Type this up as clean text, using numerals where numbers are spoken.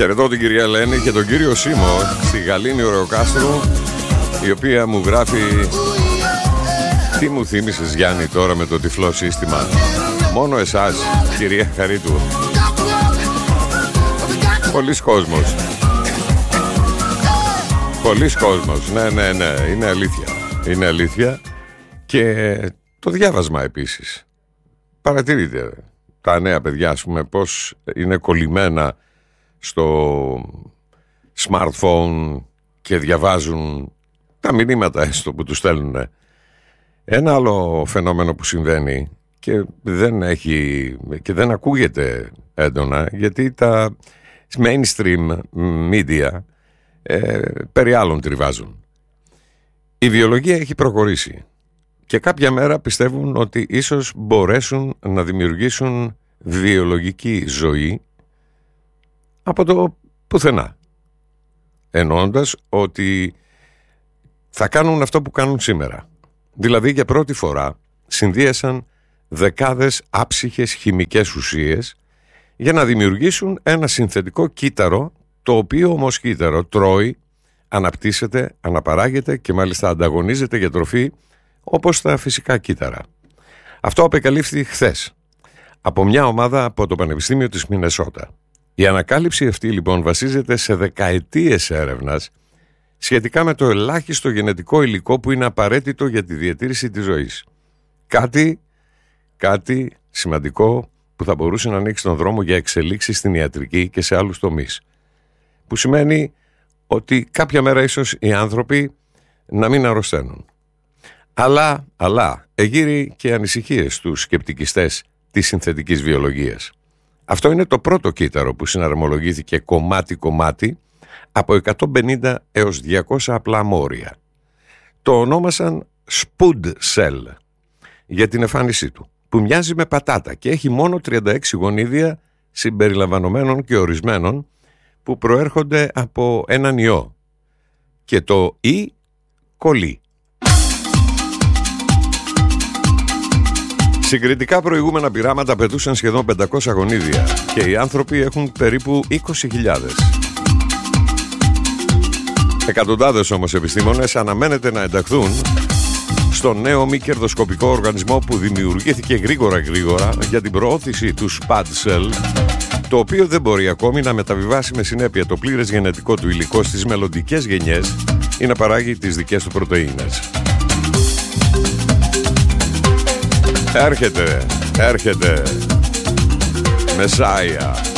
Χαιρετώ την κυρία Ελένη και τον κύριο Σίμω στη Γαλήνη Ωρεοκάστρου, η οποία μου γράφει: τι μου θύμισες, Γιάννη, τώρα με το τυφλό σύστημα? Μόνο εσάς, κυρία Χαρίτου. Πολλής κόσμος. Πολλής κόσμος. Ναι, είναι αλήθεια. Είναι αλήθεια. Και το διάβασμα επίσης. Παρατηρείτε τα νέα παιδιά, ας πούμε, πώς είναι κολλημένα στο smartphone και διαβάζουν τα μηνύματα έστω που τους στέλνουν. Ένα άλλο φαινόμενο που συμβαίνει και δεν ακούγεται έντονα, γιατί τα mainstream media περί άλλων τριβάζουν. Η βιολογία έχει προχωρήσει και κάποια μέρα πιστεύουν ότι ίσως μπορέσουν να δημιουργήσουν βιολογική ζωή από το πουθενά, εννοώντας ότι θα κάνουν αυτό που κάνουν σήμερα. Δηλαδή, για πρώτη φορά συνδύασαν δεκάδες άψυχες χημικές ουσίες για να δημιουργήσουν ένα συνθετικό κύτταρο, το οποίο όμως κύτταρο τρώει, αναπτύσσεται, αναπαράγεται και μάλιστα ανταγωνίζεται για τροφή όπως τα φυσικά κύτταρα. Αυτό απεκαλύφθη χθες από μια ομάδα από το Πανεπιστήμιο της Μινεσότα. Η ανακάλυψη αυτή λοιπόν βασίζεται σε δεκαετίες έρευνας σχετικά με το ελάχιστο γενετικό υλικό που είναι απαραίτητο για τη διατήρηση της ζωής. Κάτι σημαντικό που θα μπορούσε να ανοίξει τον δρόμο για εξελίξεις στην ιατρική και σε άλλους τομείς. Που σημαίνει ότι κάποια μέρα ίσως οι άνθρωποι να μην αρρωσταίνουν. Αλλά εγείρει και ανησυχίες στους σκεπτικιστές της συνθετικής βιολογίας. Αυτό είναι το πρώτο κύτταρο που συναρμολογήθηκε κομμάτι-κομμάτι από 150 έως 200 απλά μόρια. Το ονόμασαν Spud Cell για την εμφάνισή του, που μοιάζει με πατάτα και έχει μόνο 36 γονίδια συμπεριλαμβανομένων και ορισμένων που προέρχονται από έναν ιό και το E. coli. Συγκριτικά προηγούμενα πειράματα πετούσαν σχεδόν 500 γονίδια και οι άνθρωποι έχουν περίπου 20.000. Εκατοντάδες όμως επιστήμονες αναμένεται να ενταχθούν στο νέο μη κερδοσκοπικό οργανισμό που δημιουργήθηκε γρήγορα για την προώθηση του Spud Cell, το οποίο δεν μπορεί ακόμη να μεταβιβάσει με συνέπεια το πλήρες γενετικό του υλικό στις μελλοντικές γενιές ή να παράγει τις δικές του πρωτεΐνες. Έρχεται Μεσάια.